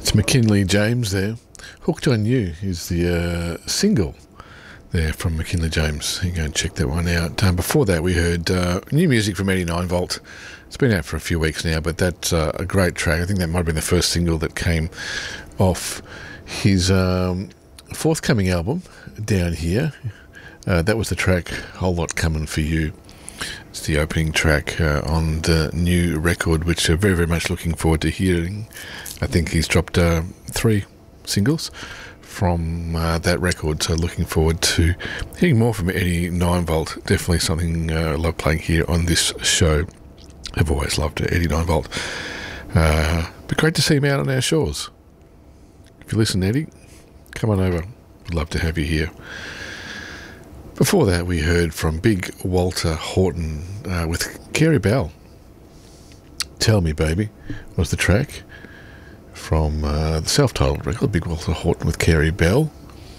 It's McKinley James there. Hooked on You is the single there from McKinley James. You can go and check that one out. Before that, we heard new music from 89 Volt. It's been out for a few weeks now, but that's a great track. I think that might have been the first single that came off his forthcoming album, Down Here. That was the track Whole Lot Coming For You. It's the opening track on the new record, which I'm very, very much looking forward to hearing. I think he's dropped 3 singles from that record, so looking forward to hearing more from 89 Volt. Definitely something I love playing here on this show. I've always loved 89 Volt. Be great to see him out on our shores. If you listen, Eddie, come on over. We'd love to have you here. Before that, we heard from Big Walter Horton with Carey Bell. Tell Me Baby was the track from the self-titled record, Big Walter Horton with Carey Bell.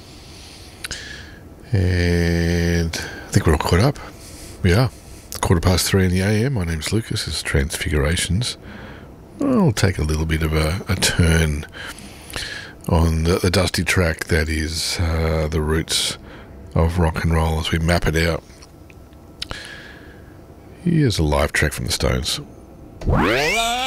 And I think we're all caught up. We are. 3:15 in the AM. My name's Lucas. This is Transfigurations. I'll take a little bit of a turn on the dusty track that is the roots of rock and roll as we map it out. Here's a live track from the Stones. Well,